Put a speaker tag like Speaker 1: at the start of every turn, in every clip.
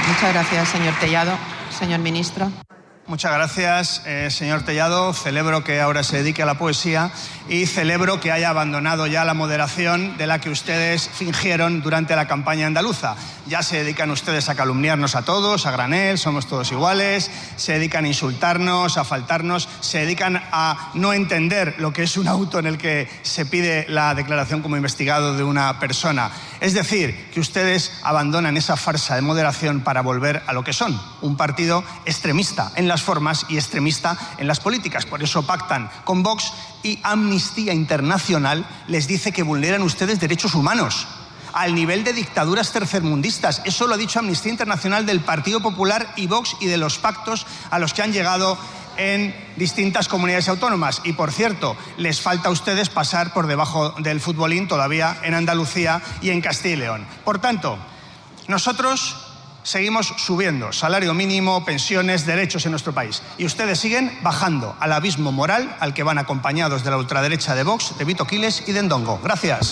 Speaker 1: Muchas gracias, señor Tellado. Señor ministro.
Speaker 2: Muchas gracias, señor Tellado. Celebro que ahora se dedique a la poesía y celebro que haya abandonado ya la moderación de la que ustedes fingieron durante la campaña andaluza. Ya se dedican ustedes a calumniarnos a todos, a granel, somos todos iguales, se dedican a insultarnos, a faltarnos, se dedican a no entender lo que es un auto en el que se pide la declaración como investigado de una persona. Es decir, que ustedes abandonan esa farsa de moderación para volver a lo que son, un partido extremista en las formas y extremista en las políticas. Por eso pactan con Vox y Amnistía Internacional les dice que vulneran ustedes derechos humanos al nivel de dictaduras tercermundistas. Eso lo ha dicho Amnistía Internacional del Partido Popular y Vox y de los pactos a los que han llegado en distintas comunidades autónomas. Y, por cierto, les falta a ustedes pasar por debajo del futbolín todavía en Andalucía y en Castilla y León. Por tanto, nosotros seguimos subiendo salario mínimo, pensiones, derechos en nuestro país. Y ustedes siguen bajando al abismo moral al que van acompañados de la ultraderecha de Vox, de Vito Quiles y de Ndongo. Gracias.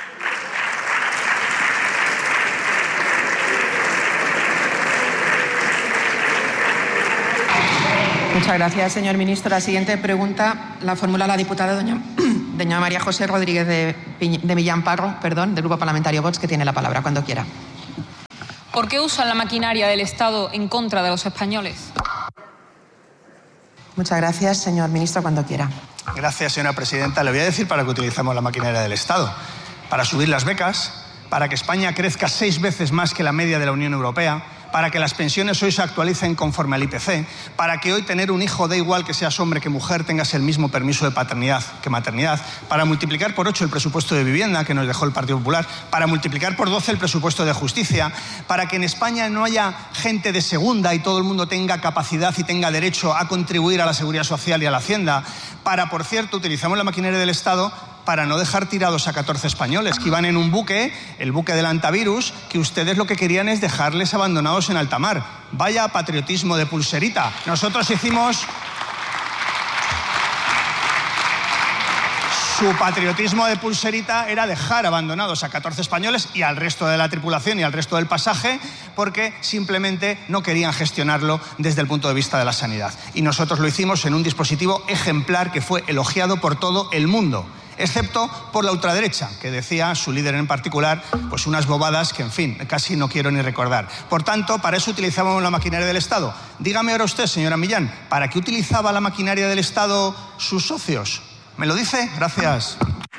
Speaker 1: Muchas gracias, señor ministro. La siguiente pregunta la formula la diputada doña María José Rodríguez de Millán Parro, del Grupo Parlamentario Vox, que tiene la palabra cuando quiera.
Speaker 3: ¿Por qué usan la maquinaria del Estado en contra de los españoles?
Speaker 1: Muchas gracias, señor ministro, cuando quiera.
Speaker 2: Gracias, señora presidenta. Le voy a decir para qué utilizamos la maquinaria del Estado. Para subir las becas, para que España crezca 6 veces más que la media de la Unión Europea, para que las pensiones hoy se actualicen conforme al IPC, para que hoy tener un hijo dé igual que seas hombre que mujer, tengas el mismo permiso de paternidad que maternidad, para multiplicar por 8 el presupuesto de vivienda que nos dejó el Partido Popular, para multiplicar por 12 el presupuesto de justicia, para que en España no haya gente de segunda y todo el mundo tenga capacidad y tenga derecho a contribuir a la seguridad social y a la hacienda, para, por cierto, utilizamos la maquinaria del Estado para no dejar tirados a 14 españoles que iban en un buque, el buque del antivirus, que ustedes lo que querían es dejarles abandonados en alta mar. Vaya patriotismo de pulserita. Nosotros hicimos... Su patriotismo de pulserita era dejar abandonados a 14 españoles y al resto de la tripulación y al resto del pasaje porque simplemente no querían gestionarlo desde el punto de vista de la sanidad. Y nosotros lo hicimos en un dispositivo ejemplar que fue elogiado por todo el mundo, excepto por la ultraderecha, que decía, su líder en particular, pues unas bobadas que, en fin, casi no quiero ni recordar. Por tanto, para eso utilizábamos la maquinaria del Estado. Dígame ahora usted, señora Millán, ¿para qué utilizaba la maquinaria del Estado sus socios? ¿Me lo dice? Gracias.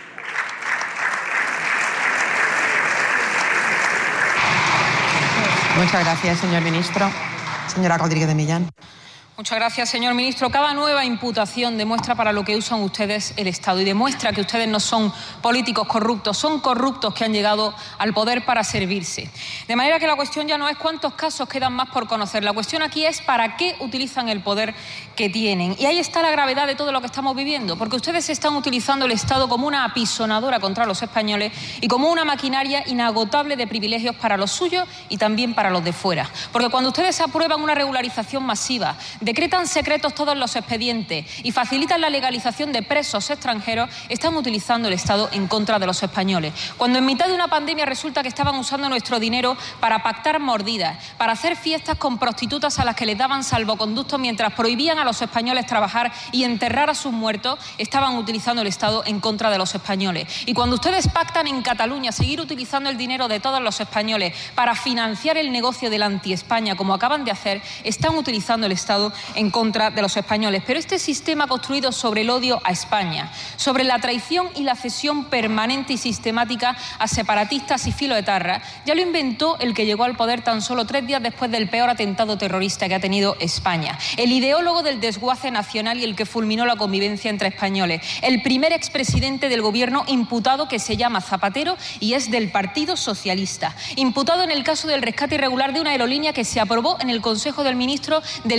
Speaker 1: Muchas gracias, señor ministro. Señora Rodríguez de Millán.
Speaker 3: Muchas gracias, señor ministro. Cada nueva imputación demuestra para lo que usan ustedes el Estado y demuestra que ustedes no son políticos corruptos, son corruptos que han llegado al poder para servirse. De manera que la cuestión ya no es cuántos casos quedan más por conocer. La cuestión aquí es para qué utilizan el poder que tienen. Y ahí está la gravedad de todo lo que estamos viviendo, porque ustedes están utilizando el Estado como una apisonadora contra los españoles y como una maquinaria inagotable de privilegios para los suyos y también para los de fuera. Porque cuando ustedes aprueban una regularización masiva, decretan secretos todos los expedientes y facilitan la legalización de presos extranjeros, están utilizando el Estado en contra de los españoles. Cuando en mitad de una pandemia resulta que estaban usando nuestro dinero para pactar mordidas, para hacer fiestas con prostitutas a las que les daban salvoconducto mientras prohibían a los españoles trabajar y enterrar a sus muertos, estaban utilizando el Estado en contra de los españoles. Y cuando ustedes pactan en Cataluña seguir utilizando el dinero de todos los españoles para financiar el negocio del anti-España, como acaban de hacer, están utilizando el Estado en contra de los españoles. Pero este sistema construido sobre el odio a España, sobre la traición y la cesión permanente y sistemática a separatistas y filoetarras, ya lo inventó el que llegó al poder tan solo 3 días después del peor atentado terrorista que ha tenido España. El ideólogo del desguace nacional y el que fulminó la convivencia entre españoles. El primer expresidente del gobierno imputado, que se llama Zapatero y es del Partido Socialista. Imputado en el caso del rescate irregular de una aerolínea que se aprobó en el Consejo del Ministro, del que usted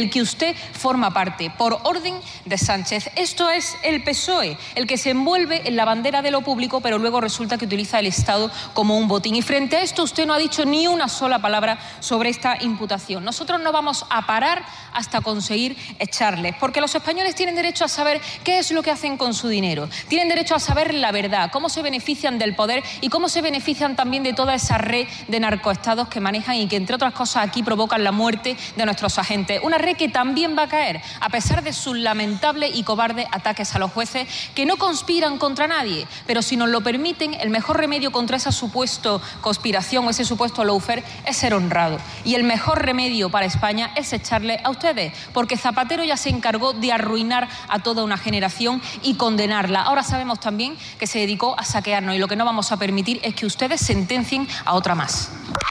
Speaker 3: usted forma parte, por orden de Sánchez. Esto es el PSOE, el que se envuelve en la bandera de lo público, pero luego resulta que utiliza el Estado como un botín. Y frente a esto usted no ha dicho ni una sola palabra sobre esta imputación. Nosotros no vamos a parar hasta conseguir echarles, porque los españoles tienen derecho a saber qué es lo que hacen con su dinero. Tienen derecho a saber la verdad, cómo se benefician del poder y cómo se benefician también de toda esa red de narcoestados que manejan y que, entre otras cosas, aquí provocan la muerte de nuestros agentes. Una red que también va a caer, a pesar de sus lamentables y cobardes ataques a los jueces, que no conspiran contra nadie. Pero si nos lo permiten, el mejor remedio contra esa supuesta conspiración o ese supuesto lawfare es ser honrado. Y el mejor remedio para España es echarle a ustedes, porque Zapatero ya se encargó de arruinar a toda una generación y condenarla. Ahora sabemos también que se dedicó a saquearnos y lo que no vamos a permitir es que ustedes sentencien a otra más.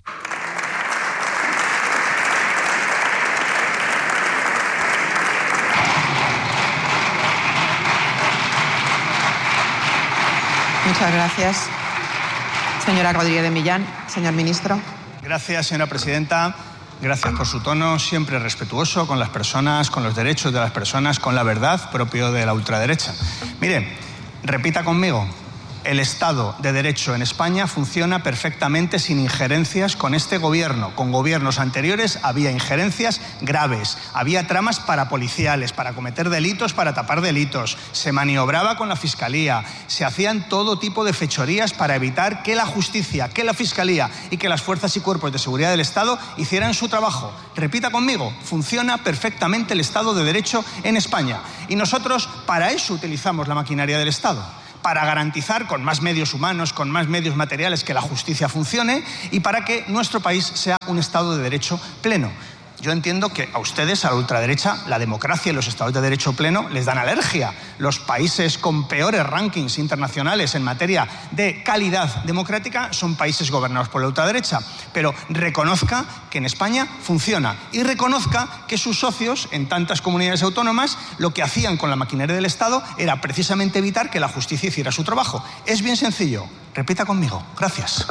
Speaker 1: Muchas gracias. Señora Rodríguez de Millán. Señor ministro.
Speaker 2: Gracias, señora presidenta. Gracias por su tono siempre respetuoso con las personas, con los derechos de las personas, con la verdad propio de la ultraderecha. Mire, repita conmigo. El Estado de Derecho en España funciona perfectamente sin injerencias con este gobierno. Con gobiernos anteriores había injerencias graves, había tramas parapoliciales para cometer delitos, para tapar delitos, se maniobraba con la Fiscalía, se hacían todo tipo de fechorías para evitar que la justicia, que la Fiscalía y que las fuerzas y cuerpos de seguridad del Estado hicieran su trabajo. Repita conmigo, funciona perfectamente el Estado de Derecho en España. Y nosotros para eso utilizamos la maquinaria del Estado. Para garantizar con más medios humanos, con más medios materiales que la justicia funcione y para que nuestro país sea un Estado de Derecho pleno. Yo entiendo que a ustedes, a la ultraderecha, la democracia y los estados de derecho pleno les dan alergia. Los países con peores rankings internacionales en materia de calidad democrática son países gobernados por la ultraderecha. Pero reconozca que en España funciona y reconozca que sus socios en tantas comunidades autónomas lo que hacían con la maquinaria del Estado era precisamente evitar que la justicia hiciera su trabajo. Es bien sencillo. Repita conmigo. Gracias.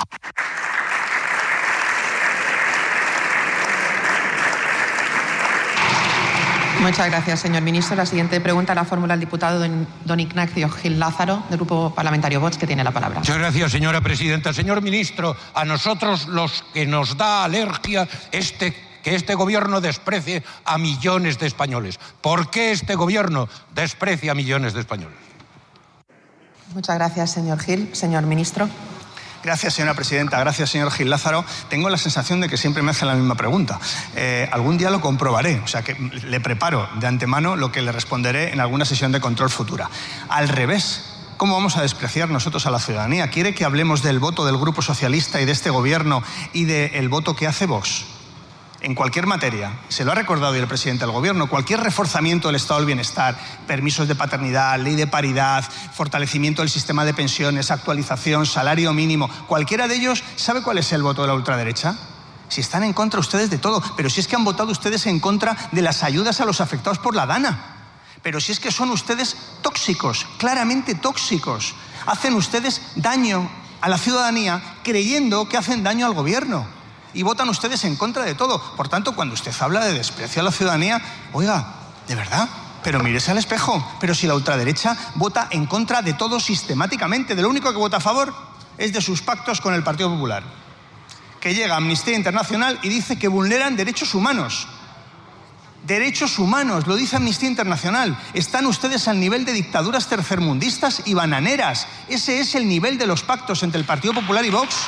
Speaker 1: Muchas gracias, señor ministro. La siguiente pregunta la formula el diputado don Ignacio Gil Lázaro, del Grupo Parlamentario Vox, que tiene la palabra.
Speaker 4: Muchas gracias, señora presidenta. Señor ministro, a nosotros los que nos da alergia que este gobierno desprecie a millones de españoles. ¿Por qué este gobierno desprecia a millones de españoles?
Speaker 1: Muchas gracias, señor Gil. Señor ministro.
Speaker 2: Gracias, señora presidenta. Gracias, señor Gil Lázaro. Tengo la sensación de que siempre me hacen la misma pregunta. Algún día lo comprobaré, o sea que le preparo de antemano lo que le responderé en alguna sesión de control futura. Al revés, ¿cómo vamos a despreciar nosotros a la ciudadanía? ¿Quiere que hablemos del voto del Grupo Socialista y de este gobierno y del voto que hace Vox? En cualquier materia, se lo ha recordado hoy el presidente del Gobierno, cualquier reforzamiento del estado del bienestar, permisos de paternidad, ley de paridad, fortalecimiento del sistema de pensiones, actualización, salario mínimo, cualquiera de ellos, ¿sabe cuál es el voto de la ultraderecha? Si están en contra ustedes de todo, pero si es que han votado ustedes en contra de las ayudas a los afectados por la DANA, pero si es que son ustedes tóxicos, claramente tóxicos, hacen ustedes daño a la ciudadanía creyendo que hacen daño al Gobierno. Y votan ustedes en contra de todo. Por tanto, cuando usted habla de desprecio a la ciudadanía, oiga, ¿de verdad? Pero mírese al espejo. Pero si la ultraderecha vota en contra de todo sistemáticamente, de lo único que vota a favor es de sus pactos con el Partido Popular. Que llega Amnistía Internacional y dice que vulneran derechos humanos. Derechos humanos, lo dice Amnistía Internacional. Están ustedes al nivel de dictaduras tercermundistas y bananeras. Ese es el nivel de los pactos entre el Partido Popular y Vox.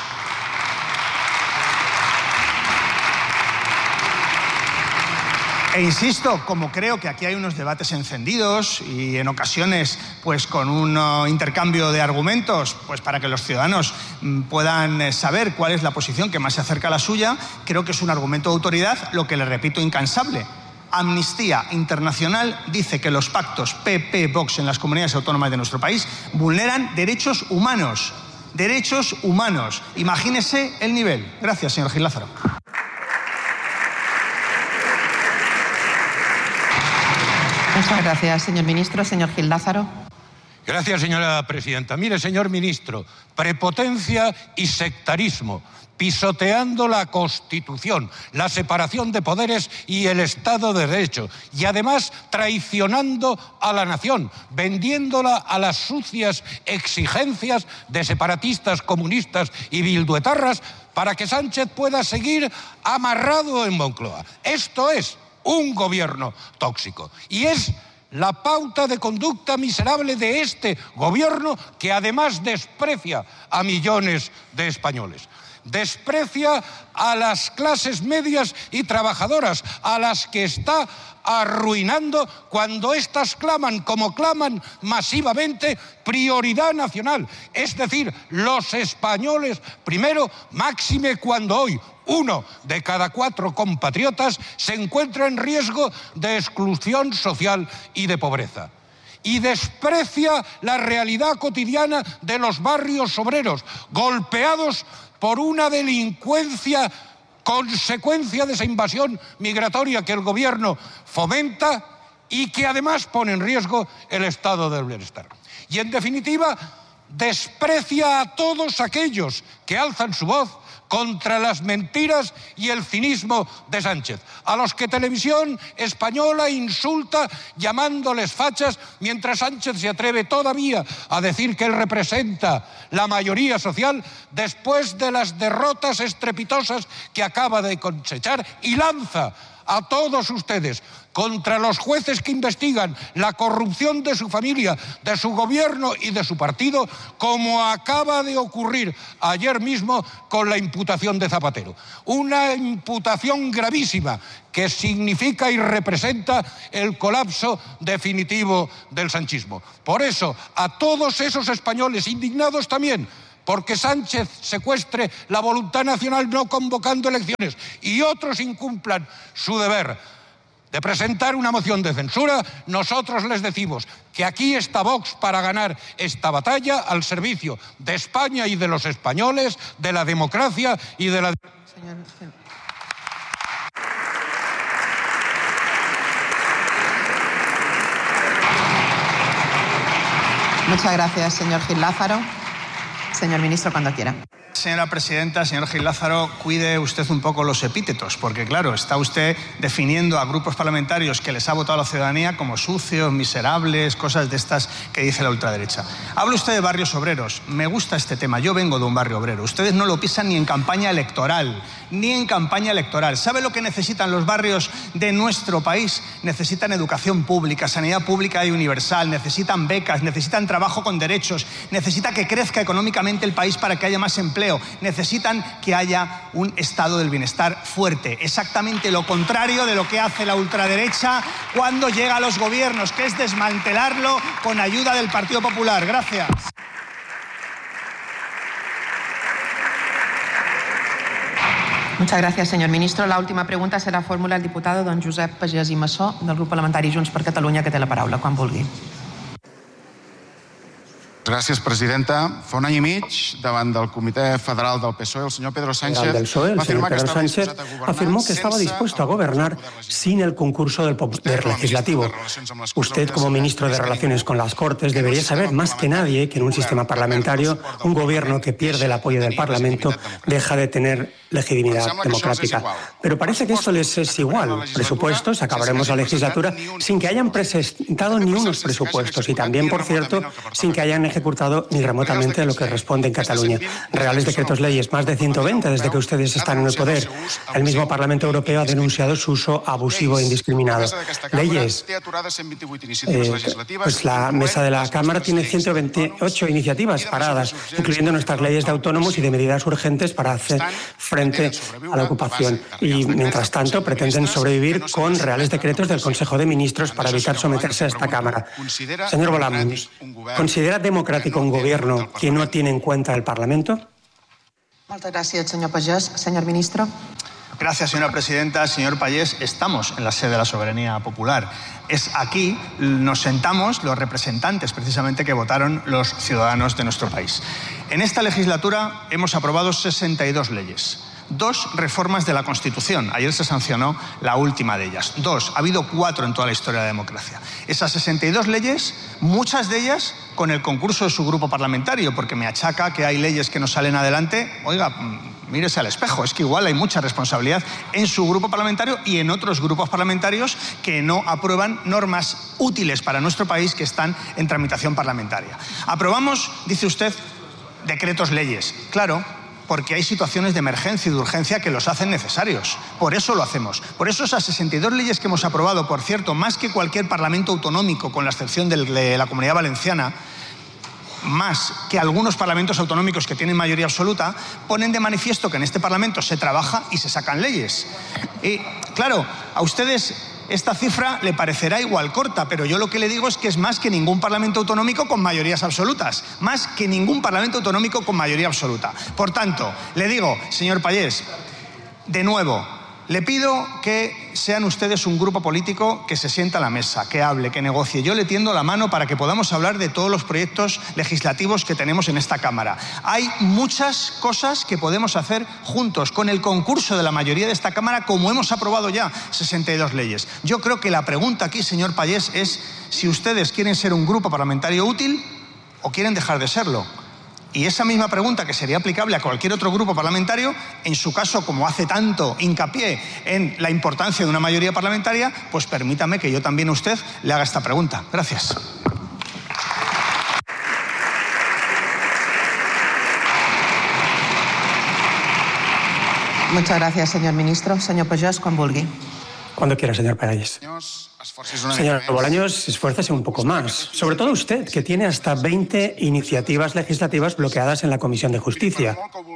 Speaker 2: E insisto, como creo que aquí hay unos debates encendidos y en ocasiones pues con un intercambio de argumentos pues para que los ciudadanos puedan saber cuál es la posición que más se acerca a la suya, creo que es un argumento de autoridad, lo que le repito incansable. Amnistía Internacional dice que los pactos PP-Vox en las comunidades autónomas de nuestro país vulneran derechos humanos. Derechos humanos. Imagínese el nivel. Gracias, señor Gil Lázaro.
Speaker 1: Muchas gracias, señor ministro. Señor Gil Lázaro.
Speaker 4: Gracias, señora presidenta. Mire, señor ministro, prepotencia y sectarismo, pisoteando la Constitución, la separación de poderes y el Estado de Derecho, y además traicionando a la nación, vendiéndola a las sucias exigencias de separatistas, comunistas y bilduetarras para que Sánchez pueda seguir amarrado en Moncloa. Esto es un gobierno tóxico y es la pauta de conducta miserable de este gobierno, que además desprecia a millones de españoles. Desprecia a las clases medias y trabajadoras, a las que está arruinando cuando éstas claman, como claman masivamente, prioridad nacional. Es decir, los españoles primero, máxime cuando hoy 1 de cada 4 compatriotas se encuentra en riesgo de exclusión social y de pobreza. Y desprecia la realidad cotidiana de los barrios obreros, golpeados por una delincuencia consecuencia de esa invasión migratoria que el gobierno fomenta y que además pone en riesgo el estado del bienestar. Y en definitiva, desprecia a todos aquellos que alzan su voz contra las mentiras y el cinismo de Sánchez, a los que Televisión Española insulta llamándoles fachas, mientras Sánchez se atreve todavía a decir que él representa la mayoría social después de las derrotas estrepitosas que acaba de cosechar, y lanza a todos ustedes contra los jueces que investigan la corrupción de su familia, de su gobierno y de su partido, como acaba de ocurrir ayer mismo con la imputación de Zapatero. Una imputación gravísima que significa y representa el colapso definitivo del sanchismo. Por eso, a todos esos españoles indignados también, porque Sánchez secuestre la voluntad nacional no convocando elecciones y otros incumplan su deber de presentar una moción de censura, nosotros les decimos que aquí está Vox para ganar esta batalla al servicio de España y de los españoles, de la democracia y de la...
Speaker 1: Muchas gracias, señor Gil Lázaro. Señor ministro, cuando quiera.
Speaker 2: Señora presidenta, señor Gil Lázaro, cuide usted un poco los epítetos, porque claro, está usted definiendo a grupos parlamentarios que les ha votado la ciudadanía como sucios, miserables, cosas de estas que dice la ultraderecha. Habla usted de barrios obreros. Me gusta este tema. Yo vengo de un barrio obrero. Ustedes no lo pisan ni en campaña electoral, ni en campaña electoral. ¿Sabe lo que necesitan los barrios de nuestro país? Necesitan educación pública, sanidad pública y universal, necesitan becas, necesitan trabajo con derechos, necesita que crezca económicamente el país para que haya más empleo. Necesitan que haya un estado del bienestar fuerte. Exactamente lo contrario de lo que hace la ultraderecha cuando llega a los gobiernos, que es desmantelarlo con ayuda del Partido Popular. Gracias.
Speaker 1: Muchas gracias, señor ministro. La última pregunta se la formula el diputado don Josep Pagès i Massó, del grup parlamentari Junts per Catalunya, que té la paraula, quan vulgui.
Speaker 5: Gràcies, presidenta. Fa un any i mig, davant del Comitè Federal del PSOE, el senyor Pedro Sánchez
Speaker 6: el señor Pedro Sánchez afirmó que estaba dispuesto a gobernar sin el concurso del Poder Legislativo. Usted, como ministro de Relaciones con las Cortes, debería saber más que nadie que en un sistema parlamentario, un gobierno que pierde el apoyo del Parlamento deja de tener legitimidad democrática. Pero parece que esto les es igual. Presupuestos, acabaremos la legislatura sin que hayan presentado ni unos presupuestos y también, por cierto, sin que hayan ejecutado ni remotamente lo que responde en Cataluña. Reales decretos leyes, más de 120 desde que ustedes están en el poder. El mismo Parlamento Europeo ha denunciado su uso abusivo e indiscriminado. Leyes. Pues la mesa de la Cámara tiene 128 iniciativas paradas, incluyendo nuestras leyes de autónomos y de medidas urgentes para hacer frente a la ocupación. Y, mientras tanto, pretenden sobrevivir con reales decretos del Consejo de Ministros para evitar someterse a esta Cámara. Señor Bolaños, ¿considera democrático un gobierno que no tiene en cuenta el Parlamento?
Speaker 1: Muchas gracias, señor Pagès. Señor ministro.
Speaker 2: Gracias, señora presidenta. Señor Pagès, estamos en la sede de la soberanía popular. Es aquí, nos sentamos los representantes precisamente que votaron los ciudadanos de nuestro país. En esta legislatura hemos aprobado 62 leyes. 2 reformas de la Constitución. Ayer se sancionó la última de ellas. 2. Ha habido 4 en toda la historia de la democracia. Esas 62 leyes, muchas de ellas con el concurso de su grupo parlamentario, porque me achaca que hay leyes que no salen adelante. Oiga, mírese al espejo, es que igual hay mucha responsabilidad en su grupo parlamentario y en otros grupos parlamentarios que no aprueban normas útiles para nuestro país que están en tramitación parlamentaria. Aprobamos, dice usted, decretos leyes. Claro, porque hay situaciones de emergencia y de urgencia que los hacen necesarios. Por eso lo hacemos. Por eso esas 62 leyes que hemos aprobado, por cierto, más que cualquier parlamento autonómico, con la excepción de la Comunidad Valenciana, más que algunos parlamentos autonómicos que tienen mayoría absoluta, ponen de manifiesto que en este Parlamento se trabaja y se sacan leyes. Y, claro, a ustedes esta cifra le parecerá igual corta, pero yo lo que le digo es que es más que ningún parlamento autonómico con mayorías absolutas. Más que ningún parlamento autonómico con mayoría absoluta. Por tanto, le digo, señor Pallés, de nuevo, le pido que sean ustedes un grupo político que se sienta a la mesa, que hable, que negocie. Yo le tiendo la mano para que podamos hablar de todos los proyectos legislativos que tenemos en esta Cámara. Hay muchas cosas que podemos hacer juntos, con el concurso de la mayoría de esta Cámara, como hemos aprobado ya 62 leyes. Yo creo que la pregunta aquí, señor Pallés, es si ustedes quieren ser un grupo parlamentario útil o quieren dejar de serlo. Y esa misma pregunta, que sería aplicable a cualquier otro grupo parlamentario, en su caso, como hace tanto hincapié en la importancia de una mayoría parlamentaria, pues permítame que yo también a usted le haga esta pregunta. Gracias.
Speaker 1: Muchas gracias, señor ministro. Señor Pujol, quan vulgui.
Speaker 6: Cuando quiera, señor Pallés. Señor Bolaños, esfuércese un poco más. Sobre todo usted, que tiene hasta 20 iniciativas legislativas bloqueadas en la Comisión de Justicia.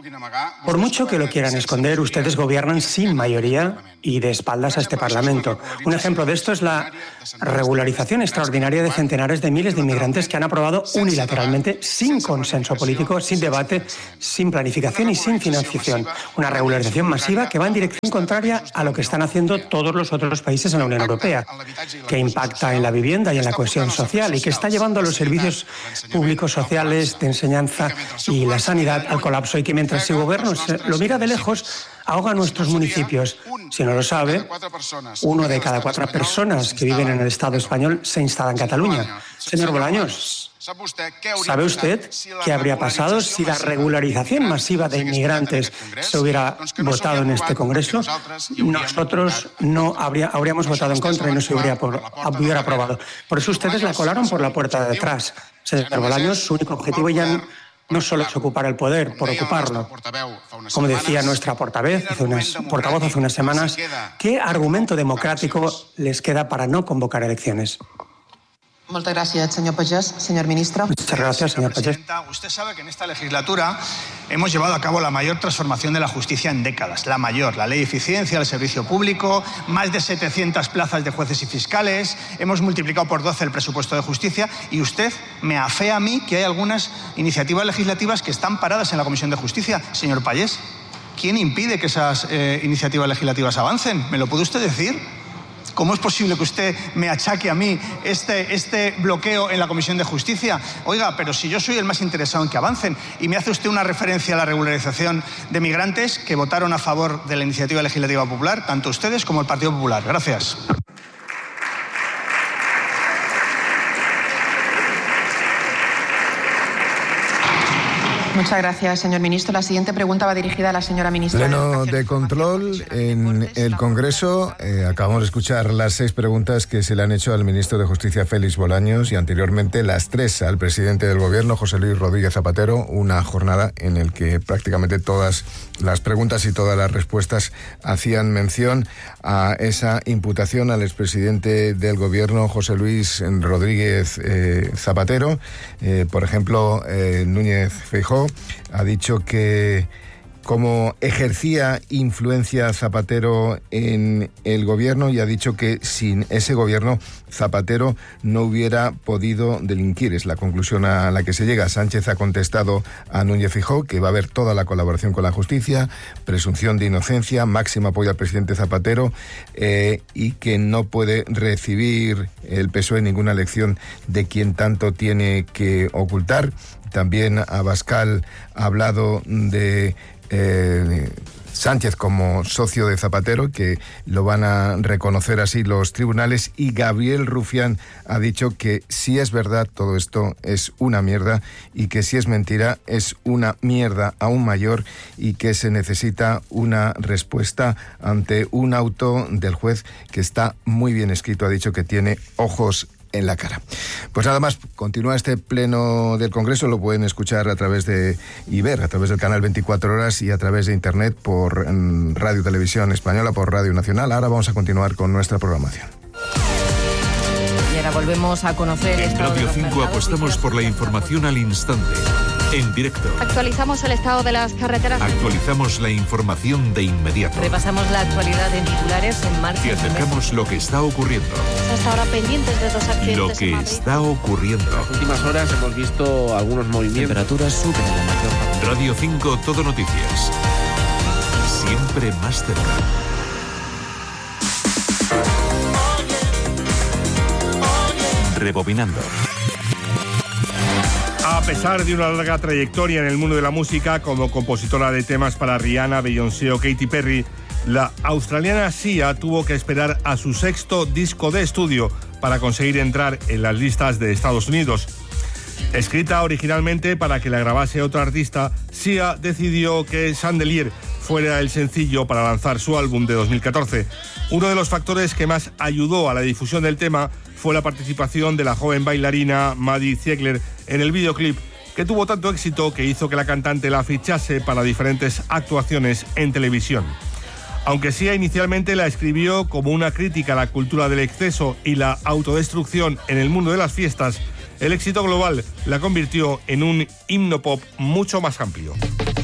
Speaker 6: Por mucho que lo quieran esconder, ustedes gobiernan sin mayoría y de espaldas a este Parlamento. Un ejemplo de esto es la regularización extraordinaria de centenares de miles de inmigrantes que han aprobado unilateralmente, sin consenso político, sin debate, sin planificación y sin financiación. Una regularización masiva que va en dirección contraria a lo que están haciendo todos los otros países en la Unión Europea, que impacta en la vivienda y en la cohesión social y que está llevando a los servicios públicos sociales, de enseñanza y la sanidad al colapso, y que mientras su gobierno lo mira de lejos, ahoga a nuestros municipios. Si no lo sabe, 1 de cada 4 personas que viven en el Estado español se instala en Cataluña. Señor Bolaños, ¿sabe usted qué habría pasado si la regularización masiva de inmigrantes se hubiera votado en este Congreso? Nosotros no habríamos votado en contra y no se hubiera aprobado. Por eso ustedes la colaron por la puerta de atrás. Señor Bolaños, su único objetivo ya no solo es ocupar el poder por ocuparlo. Como decía nuestra portavoz hace unas semanas, ¿qué argumento democrático les queda para no convocar elecciones?
Speaker 1: Muchas gracias, señor Pallés. Señor ministro.
Speaker 6: Muchas gracias, señor Pallés.
Speaker 2: Usted sabe que en esta legislatura hemos llevado a cabo la mayor transformación de la justicia en décadas. La mayor, la ley de eficiencia, el servicio público, más de 700 plazas de jueces y fiscales, hemos multiplicado por 12 el presupuesto de justicia, y usted me afea a mí que hay algunas iniciativas legislativas que están paradas en la Comisión de Justicia. Señor Pallés, ¿quién impide que esas iniciativas legislativas avancen? ¿Me lo puede usted decir? ¿Cómo es posible que usted me achaque a mí este bloqueo en la Comisión de Justicia? Oiga, pero si yo soy el más interesado en que avancen, y me hace usted una referencia a la regularización de migrantes que votaron a favor de la iniciativa legislativa popular, tanto ustedes como el Partido Popular. Gracias.
Speaker 1: Muchas gracias, señor ministro. La siguiente pregunta va dirigida a la señora ministra.
Speaker 7: Pleno de control en el Congreso. Acabamos de escuchar las 6 preguntas que se le han hecho al ministro de Justicia, Félix Bolaños, y anteriormente las 3 al presidente del Gobierno, José Luis Rodríguez Zapatero. Una jornada en la que prácticamente todas las preguntas y todas las respuestas hacían mención a esa imputación al expresidente del Gobierno, José Luis Rodríguez Zapatero. Por ejemplo, Núñez Feijóo ha dicho que cómo ejercía influencia Zapatero en el gobierno, y ha dicho que sin ese gobierno Zapatero no hubiera podido delinquir. Es la conclusión a la que se llega. Sánchez ha contestado a Núñez Feijóo que va a haber toda la colaboración con la justicia, presunción de inocencia, máximo apoyo al presidente Zapatero, y que no puede recibir el PSOE ninguna lección de quien tanto tiene que ocultar. También Abascal ha hablado de Sánchez como socio de Zapatero, que lo van a reconocer así los tribunales, y Gabriel Rufián ha dicho que si es verdad todo esto es una mierda y que si es mentira es una mierda aún mayor y que se necesita una respuesta ante un auto del juez que está muy bien escrito. Ha dicho que tiene ojos en la cara. Pues nada más, continúa este pleno del Congreso, lo pueden escuchar a través de y ver a través del canal 24 horas y a través de internet por Radio Televisión Española, por Radio Nacional. Ahora vamos a continuar con nuestra programación.
Speaker 8: Y ahora volvemos a conocer...
Speaker 9: En Radio 5 apostamos por la información al instante, en directo.
Speaker 10: Actualizamos el estado de las carreteras.
Speaker 9: Actualizamos la información de inmediato.
Speaker 8: Repasamos la actualidad en titulares, en marcha.
Speaker 9: Y acercamos lo que está ocurriendo.
Speaker 10: Hasta ahora pendientes de 2 accidentes.
Speaker 9: Lo que está ocurriendo.
Speaker 11: En las últimas horas hemos visto algunos movimientos.
Speaker 12: Temperaturas suben en la mayor parte.
Speaker 9: Radio 5 Todo Noticias. Siempre más cerca. Rebobinando.
Speaker 13: A pesar de una larga trayectoria en el mundo de la música como compositora de temas para Rihanna, Beyoncé o Katy Perry, la australiana Sia tuvo que esperar a su 6º disco de estudio para conseguir entrar en las listas de Estados Unidos. Escrita originalmente para que la grabase otro artista, Sia decidió que Chandelier fuera el sencillo para lanzar su álbum de 2014. Uno de los factores que más ayudó a la difusión del tema fue la participación de la joven bailarina Maddie Ziegler en el videoclip, que tuvo tanto éxito que hizo que la cantante la fichase para diferentes actuaciones en televisión. Aunque Sia inicialmente la escribió como una crítica a la cultura del exceso y la autodestrucción en el mundo de las fiestas, el éxito global la convirtió en un himno pop mucho más amplio.